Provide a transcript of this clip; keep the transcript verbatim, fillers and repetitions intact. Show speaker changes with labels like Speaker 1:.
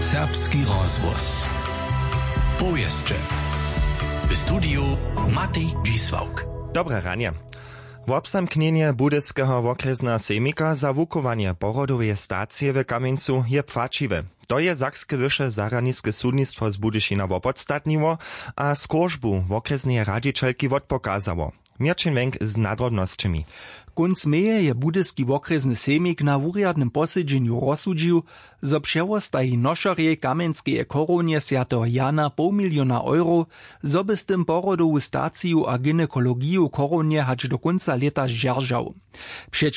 Speaker 1: Serbski rozvoz. Powieszcze. W studiu Matej Dzisłauk.
Speaker 2: Dobre ranie. W obsamknienie Budyskeho wokrjesna semika za wukowanie porodowej stacije w Kamieńcu je płaciwe. To je Sakskie wyższe zaraniske sudnictwo z Budyšina wopodstatniło, a skożbu wokresnej radzicielki wotpokazało. Mirčin Wenk z nadrobnosćami.
Speaker 3: Kunc meje je Budyski wokresny semik na wuriadnym posedźenju rozsudžił, zo přewostají nošorje kamenskeje koronie Świętego Jana pół miliona euro, zo by z tym porodowu staciju a gynekologiju koronie hać do końca leta zdzierżał. Před